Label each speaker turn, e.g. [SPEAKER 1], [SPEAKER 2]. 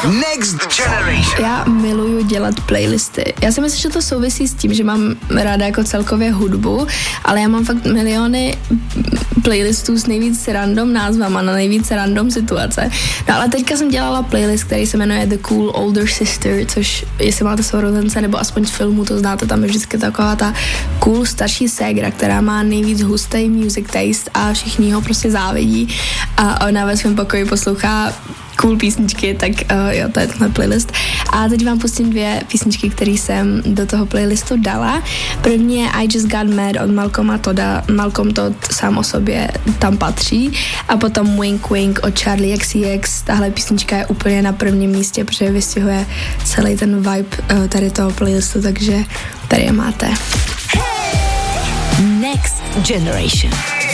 [SPEAKER 1] Next Generation.
[SPEAKER 2] Já miluju dělat playlisty. Já si myslím, že to souvisí s tím, že mám ráda jako celkově hudbu, ale já mám fakt miliony playlistů s nejvíc random názvama na nejvíc random situace. No ale teďka jsem dělala playlist, který se jmenuje The Cool Older Sister, což jestli máte sourozence nebo aspoň z filmu to znáte, tam je vždycky taková ta cool starší ségra, která má nejvíc hustý music taste a všichni ho prostě závidí a ona ve svém pokoji poslouchá cool písničky, tak jo, to je tenhle playlist. A teď vám pustím 2 písničky, které jsem do toho playlistu dala. První je I Just Got Mad od Malcolma Todda. Malcolm Todd sám o sobě tam patří. A potom Wink Wink od Charlie XCX. Tahle písnička je úplně na prvním místě, protože vystihuje celý ten vibe tady toho playlistu, takže tady je máte.
[SPEAKER 3] Next Generation.